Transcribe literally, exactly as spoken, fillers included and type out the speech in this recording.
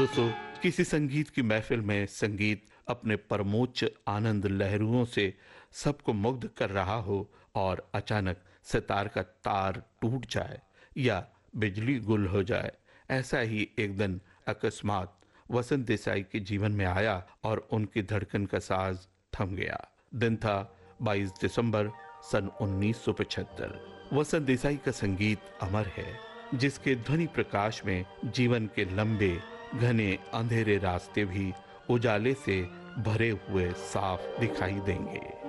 दोस्तों, किसी संगीत की महफिल में संगीत अपने परमोच्च आनंद लहरों से सबको मुग्ध कर रहा हो और अचानक सितार का तार टूट जाए या बिजली गुल हो जाए, ऐसा ही एक दिन अकस्मात वसंत देसाई के जीवन में आया और उनकी धड़कन का साज थम गया। दिन था बाईस दिसंबर सन उन्नीस सौ पचहत्तर। वसंत देसाई का संगीत अमर है, जिसके ध्वनि प्रकाश में जीवन के लंबे घने अंधेरे रास्ते भी उजाले से भरे हुए साफ दिखाई देंगे।